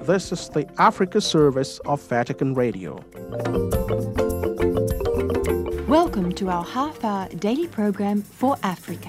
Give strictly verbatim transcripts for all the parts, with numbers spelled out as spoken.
This is the Africa service of Vatican Radio. Welcome to our half-hour daily program for Africa.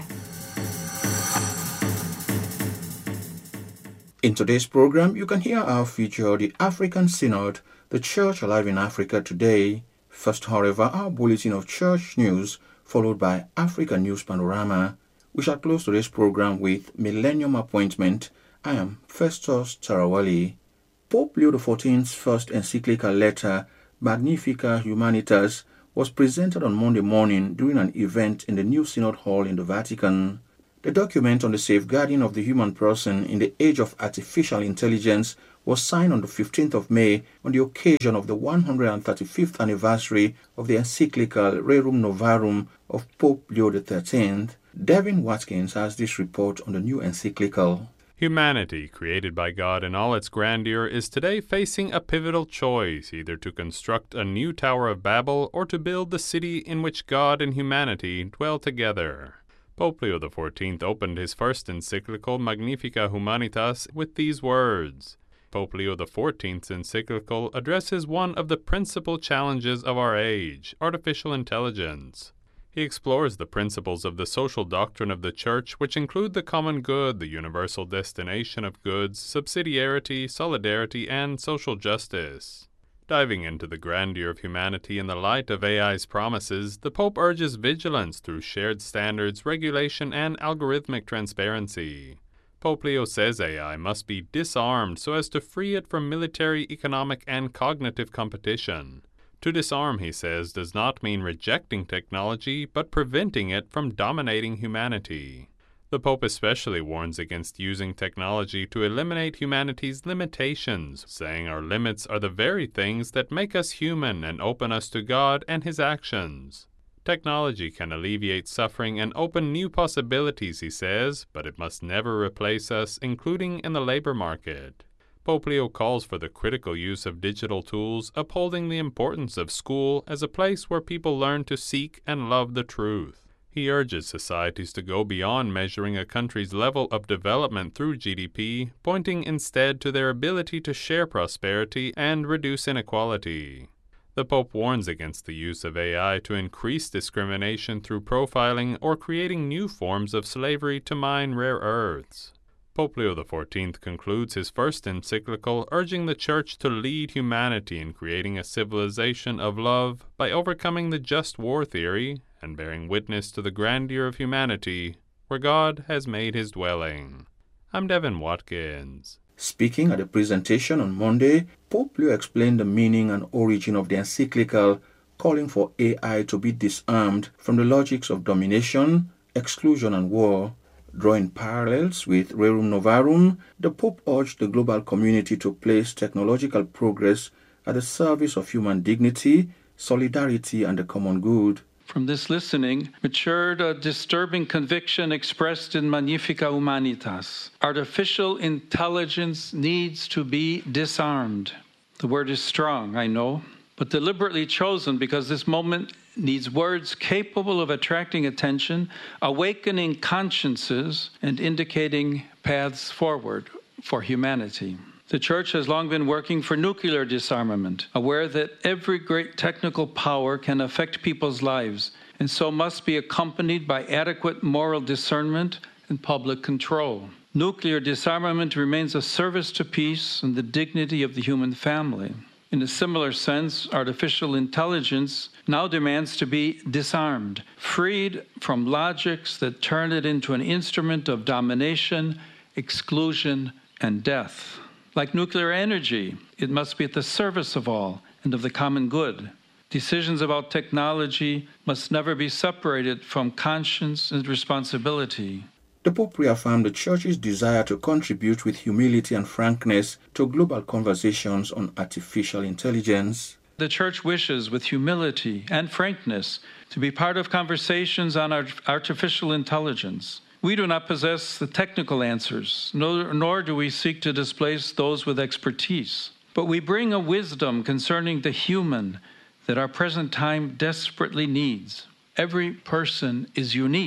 In today's program, you can hear our feature, The African Synod, the Church Alive in Africa Today. First, however, our bulletin of church news, followed by Africa News Panorama. We shall close today's program with Millennium Appointment. I am Festus Tarawali. Pope Leo the fourteenth's first encyclical letter, Magnificat Humanitas, was presented on Monday morning during an event in the new Synod Hall in the Vatican. The document on the safeguarding of the human person in the age of artificial intelligence was signed on the fifteenth of May on the occasion of the one hundred thirty-fifth anniversary of the encyclical Rerum Novarum of Pope Leo the thirteenth. Devin Watkins has this report on the new encyclical. Humanity, created by God in all its grandeur, is today facing a pivotal choice, either to construct a new Tower of Babel or to build the city in which God and humanity dwell together. Pope Leo the fourteenth opened his first encyclical, Magnificat Humanitas, with these words. Pope Leo the fourteenth's encyclical addresses one of the principal challenges of our age, artificial intelligence. He explores the principles of the social doctrine of the Church, which include the common good, the universal destination of goods, subsidiarity, solidarity, and social justice. Diving into the grandeur of humanity in the light of A I's promises, the Pope urges vigilance through shared standards, regulation, and algorithmic transparency. Pope Leo says A I must be disarmed so as to free it from military, economic, and cognitive competition. To disarm, he says, does not mean rejecting technology, but preventing it from dominating humanity. The Pope especially warns against using technology to eliminate humanity's limitations, saying our limits are the very things that make us human and open us to God and His actions. Technology can alleviate suffering and open new possibilities, he says, but it must never replace us, including in the labor market. Pope Leo calls for the critical use of digital tools, upholding the importance of school as a place where people learn to seek and love the truth. He urges societies to go beyond measuring a country's level of development through G D P, pointing instead to their ability to share prosperity and reduce inequality. The Pope warns against the use of A I to increase discrimination through profiling or creating new forms of slavery to mine rare earths. Pope Leo the fourteenth concludes his first encyclical urging the Church to lead humanity in creating a civilization of love by overcoming the just war theory and bearing witness to the grandeur of humanity where God has made his dwelling. I'm Devin Watkins. Speaking at the presentation on Monday, Pope Leo explained the meaning and origin of the encyclical, calling for A I to be disarmed from the logics of domination, exclusion, and war. Drawing parallels with Rerum Novarum, the Pope urged the global community to place technological progress at the service of human dignity, solidarity, and the common good. From this listening matured a disturbing conviction expressed in Magnificat Humanitas. Artificial intelligence needs to be disarmed. The word is strong, I know, but deliberately chosen because this moment needs words capable of attracting attention, awakening consciences, and indicating paths forward for humanity. The Church has long been working for nuclear disarmament, aware that every great technical power can affect people's lives, and so must be accompanied by adequate moral discernment and public control. Nuclear disarmament remains a service to peace and the dignity of the human family. In a similar sense, artificial intelligence now demands to be disarmed, freed from logics that turn it into an instrument of domination, exclusion, and death. Like nuclear energy, it must be at the service of all and of the common good. Decisions about technology must never be separated from conscience and responsibility. The Pope reaffirmed the Church's desire to contribute with humility and frankness to global conversations on artificial intelligence. The Church wishes, with humility and frankness, to be part of conversations on artificial intelligence. We do not possess the technical answers, nor, nor do we seek to displace those with expertise. But we bring a wisdom concerning the human that our present time desperately needs. Every person is unique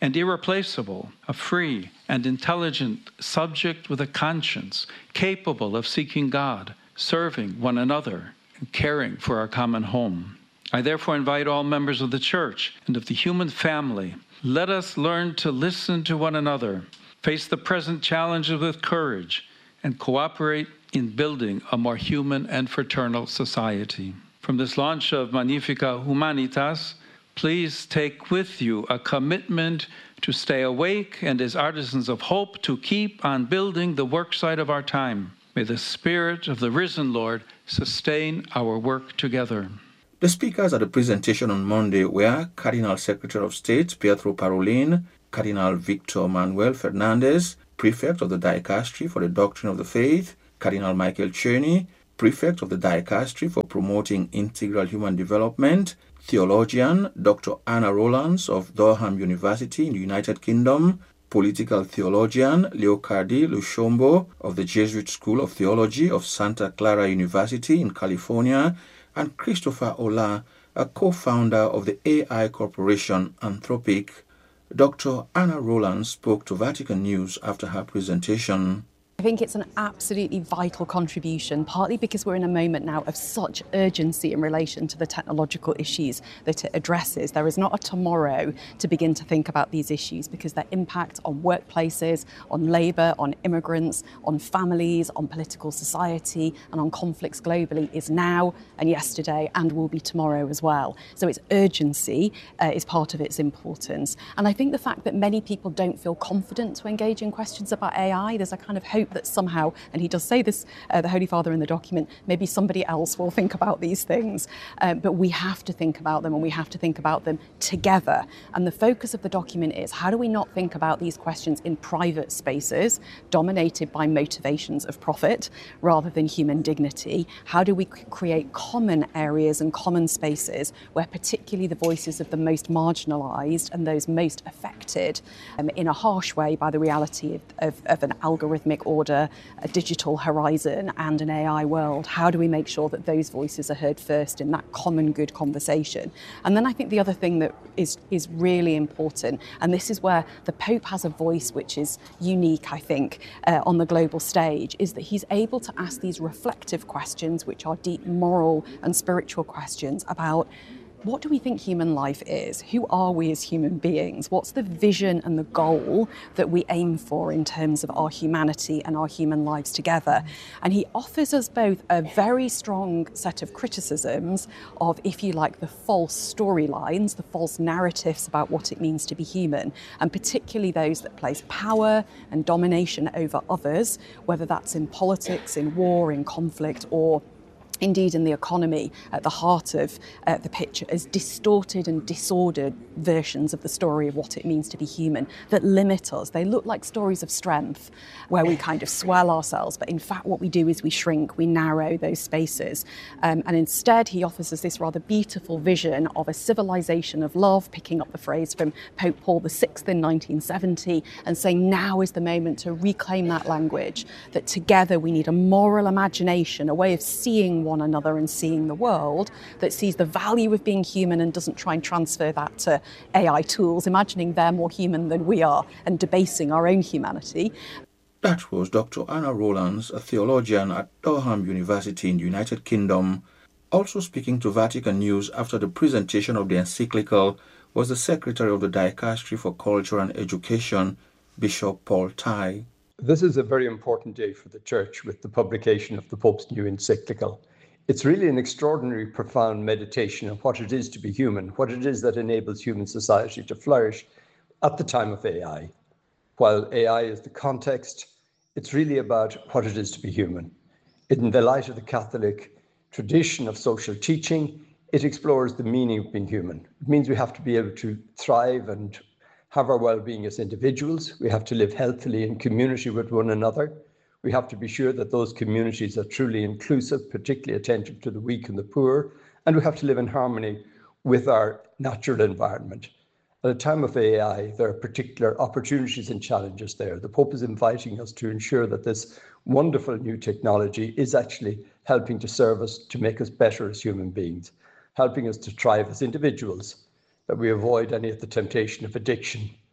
and irreplaceable, a free and intelligent subject with a conscience, capable of seeking God, serving one another, and caring for our common home. I therefore invite all members of the Church and of the human family, let us learn to listen to one another, face the present challenges with courage, and cooperate in building a more human and fraternal society. From this launch of Magnifica Humanitas, please take with you a commitment to stay awake and as artisans of hope to keep on building the worksite of our time. May the Spirit of the risen Lord sustain our work together. The speakers at the presentation on Monday were Cardinal Secretary of State Pietro Parolin, Cardinal Victor Manuel Fernandez, Prefect of the Dicastery for the Doctrine of the Faith, Cardinal Michael Czerny, Prefect of the Dicastery for Promoting Integral Human Development, theologian Doctor Anna Rowlands of Durham University in the United Kingdom, political theologian Leocardi Lushombo of the Jesuit School of Theology of Santa Clara University in California, and Christopher Olah, a co-founder of the A I corporation Anthropic. Doctor Anna Rowlands spoke to Vatican News after her presentation. I think it's an absolutely vital contribution, partly because we're in a moment now of such urgency in relation to the technological issues that it addresses. There is not a tomorrow to begin to think about these issues because their impact on workplaces, on labour, on immigrants, on families, on political society and on conflicts globally is now and yesterday and will be tomorrow as well. So its urgency uh, is part of its importance. And I think the fact that many people don't feel confident to engage in questions about A I, there's a kind of hope that somehow, and he does say this, uh, the Holy Father in the document, maybe somebody else will think about these things. Um, but we have to think about them and we have to think about them together. And the focus of the document is how do we not think about these questions in private spaces dominated by motivations of profit rather than human dignity? How do we c- create common areas and common spaces where particularly the voices of the most marginalised and those most affected um, in a harsh way by the reality of, of, of an algorithmic order, a digital horizon and an A I world? How do we make sure that those voices are heard first in that common good conversation? And then I think the other thing that is, is really important, and this is where the Pope has a voice which is unique, I think, uh, on the global stage, is that he's able to ask these reflective questions, which are deep moral and spiritual questions about what do we think human life is? Who are we as human beings? What's the vision and the goal that we aim for in terms of our humanity and our human lives together? And he offers us both a very strong set of criticisms of, if you like, the false storylines, the false narratives about what it means to be human, and particularly those that place power and domination over others, whether that's in politics, in war, in conflict, or indeed in the economy, at the heart of uh, the picture, as distorted and disordered versions of the story of what it means to be human that limit us. They look like stories of strength where we kind of swell ourselves, but in fact what we do is we shrink, we narrow those spaces. Um, and instead he offers us this rather beautiful vision of a civilization of love, picking up the phrase from Pope Paul the Sixth in nineteen seventy, and saying now is the moment to reclaim that language, that together we need a moral imagination, a way of seeing one another and seeing the world that sees the value of being human and doesn't try and transfer that to A I tools, imagining they're more human than we are and debasing our own humanity. That was Doctor Anna Rowlands, a theologian at Durham University in the United Kingdom. Also speaking to Vatican News after the presentation of the encyclical was the Secretary of the Dicastery for Culture and Education, Bishop Paul Tai. This is a very important day for the Church with the publication of the Pope's new encyclical. It's really an extraordinary, profound meditation on what it is to be human, what it is that enables human society to flourish at the time of A I. While A I is the context, it's really about what it is to be human. In the light of the Catholic tradition of social teaching, it explores the meaning of being human. It means we have to be able to thrive and have our well-being as individuals. We have to live healthily in community with one another. We have to be sure that those communities are truly inclusive, particularly attentive to the weak and the poor, and we have to live in harmony with our natural environment. At a time of A I, there are particular opportunities and challenges there. The Pope is inviting us to ensure that this wonderful new technology is actually helping to serve us, to make us better as human beings, helping us to thrive as individuals, that we avoid any of the temptation of addiction,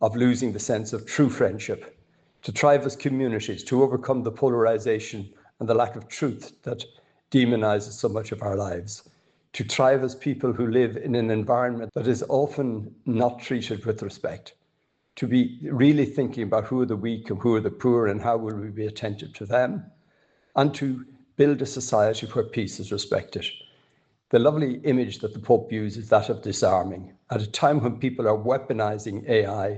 of losing the sense of true friendship, to thrive as communities, to overcome the polarization and the lack of truth that demonizes so much of our lives, to thrive as people who live in an environment that is often not treated with respect, to be really thinking about who are the weak and who are the poor and how will we be attentive to them, and to build a society where peace is respected. The lovely image that the Pope uses is that of disarming. At a time when people are weaponizing A I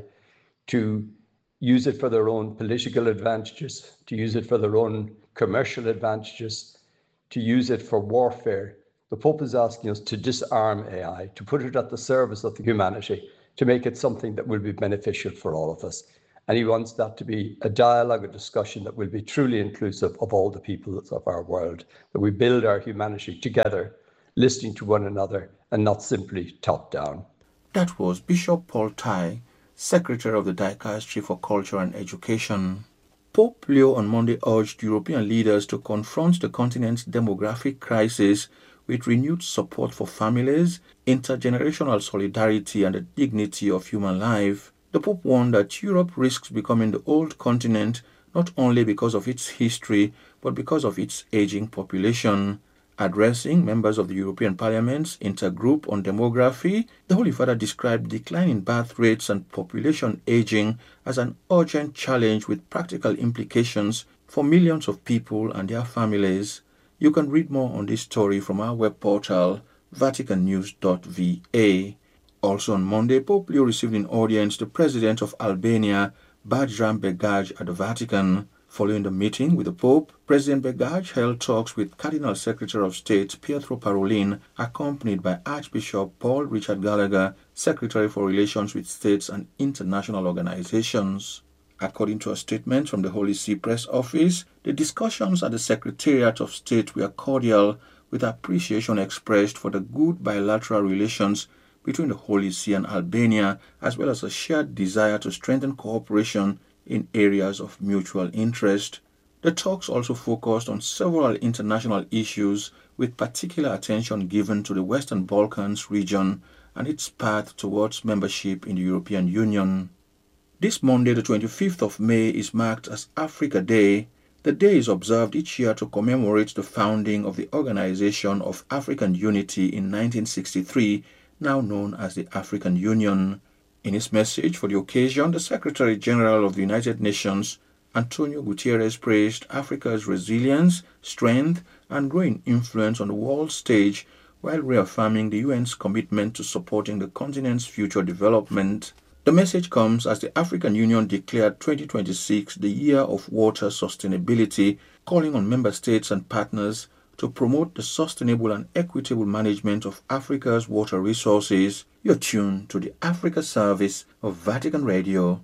to use it for their own political advantages, to use it for their own commercial advantages, to use it for warfare, the Pope is asking us to disarm A I, to put it at the service of the humanity, to make it something that will be beneficial for all of us. And he wants that to be a dialogue, a discussion that will be truly inclusive of all the peoples of our world, that we build our humanity together, listening to one another and not simply top down. That was Bishop Paul Tai, Secretary of the Dicastery for Culture and Education. Pope Leo on Monday urged European leaders to confront the continent's demographic crisis with renewed support for families, intergenerational solidarity, and the dignity of human life. The Pope warned that Europe risks becoming the old continent not only because of its history, but because of its aging population. Addressing members of the European Parliament's intergroup on demography, the Holy Father described declining birth rates and population aging as an urgent challenge with practical implications for millions of people and their families. You can read more on this story from our web portal, vatican news dot v a. Also on Monday, Pope Leo received in audience the President of Albania, Bajram Begaj, at the Vatican. Following the meeting with the Pope, President Begaj held talks with Cardinal Secretary of State Pietro Parolin, accompanied by Archbishop Paul Richard Gallagher, Secretary for Relations with States and International Organizations. According to a statement from the Holy See Press Office, the discussions at the Secretariat of State were cordial, with appreciation expressed for the good bilateral relations between the Holy See and Albania, as well as a shared desire to strengthen cooperation in areas of mutual interest. The talks also focused on several international issues, with particular attention given to the Western Balkans region and its path towards membership in the European Union. This Monday, the twenty-fifth of May, is marked as Africa Day. The day is observed each year to commemorate the founding of the Organization of African Unity in nineteen sixty-three, now known as the African Union. In his message for the occasion, the Secretary General of the United Nations, Antonio Guterres, praised Africa's resilience, strength, and growing influence on the world stage, while reaffirming the U N's commitment to supporting the continent's future development. The message comes as the African Union declared twenty twenty-six the Year of Water Sustainability, calling on member states and partners to promote the sustainable and equitable management of Africa's water resources. You're tuned to the Africa Service of Vatican Radio.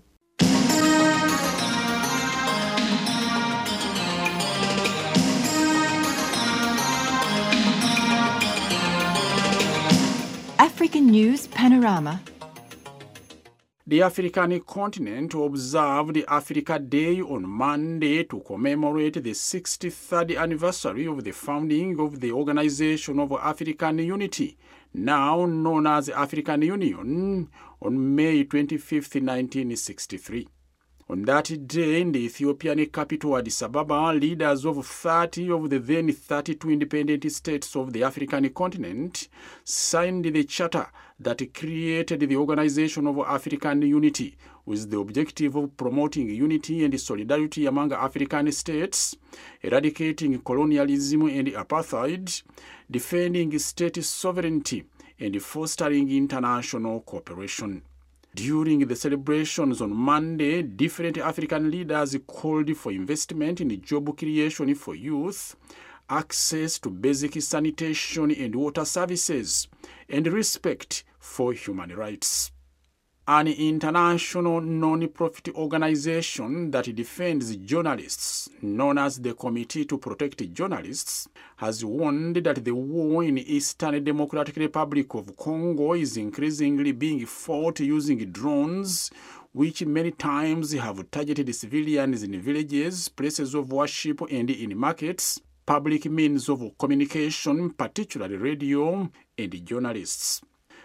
African News Panorama. The African continent observed Africa Day on Monday to commemorate the sixty-third anniversary of the founding of the Organization of African Unity, now known as the African Union, on May twenty-fifth, nineteen sixty-three. On that day, in the Ethiopian capital Addis Ababa, leaders of thirty of the then thirty-two independent states of the African continent signed the charter that created the Organization of African Unity, with the objective of promoting unity and solidarity among African states, eradicating colonialism and apartheid, defending state sovereignty, and fostering international cooperation. During the celebrations on Monday, different African leaders called for investment in job creation for youth, access to basic sanitation and water services, and respect for human rights. An international non-profit organization that defends journalists, known as the Committee to Protect Journalists, has warned that the war in Eastern Democratic Republic of Congo is increasingly being fought using drones, which many times have targeted civilians in villages, places of worship, and in markets, public means of communication, particularly radio, and journalists.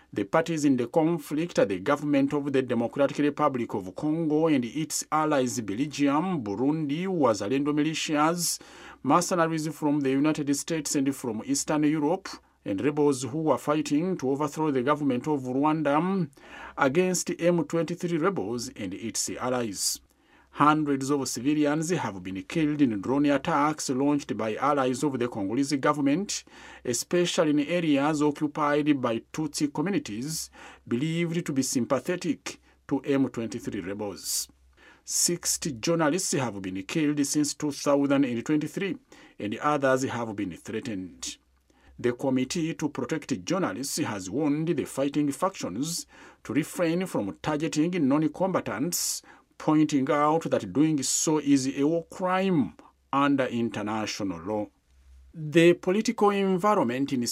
The parties in the conflict are the government of the Democratic Republic of Congo and its allies Belgium, Burundi, Wazalendo militias, mercenaries from the United States and from Eastern Europe, and rebels who are fighting to overthrow the government of Rwanda against M twenty-three rebels and its allies. Hundreds of civilians have been killed in drone attacks launched by allies of the Congolese government, especially in areas occupied by Tutsi communities believed to be sympathetic to M twenty-three rebels. sixty journalists have been killed since two thousand twenty-three, and others have been threatened. The Committee to Protect Journalists has warned the fighting factions to refrain from targeting non-combatants, pointing out that doing so is a war crime under international law. The political environment in